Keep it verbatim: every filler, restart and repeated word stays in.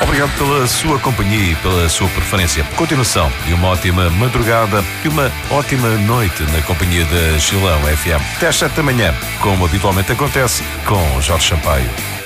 Obrigado pela sua companhia e pela sua preferência. Continuação de uma ótima madrugada e uma ótima noite na companhia da Gilão F M. Até às sete da manhã, como habitualmente acontece, com Jorge Sampaio.